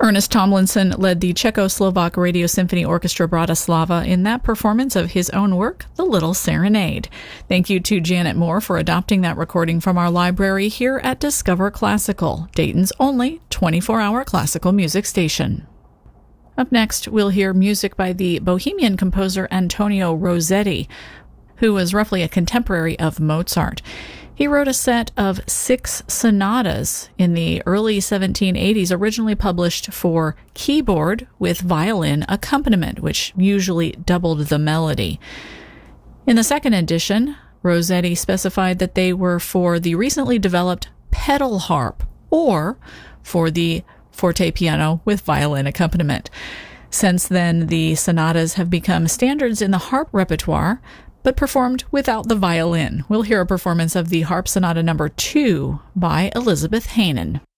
Ernest Tomlinson led the Czechoslovak Radio Symphony Orchestra Bratislava in that performance of his own work, The Little Serenade. Thank you to Janet Moore for adopting that recording from our library here at Discover Classical, Dayton's only 24-hour classical music station. Up next, we'll hear music by the Bohemian composer Antonio Rossetti, who was roughly a contemporary of Mozart. He wrote a set of 6 sonatas in the early 1780s, originally published for keyboard with violin accompaniment, which usually doubled the melody. In the second edition, Rossetti specified that they were for the recently developed pedal harp, or for the forte piano with violin accompaniment. Since then, the sonatas have become standards in the harp repertoire, but performed without the violin. We'll hear a performance of the Harp Sonata No. 2 by Elizabeth Hanen.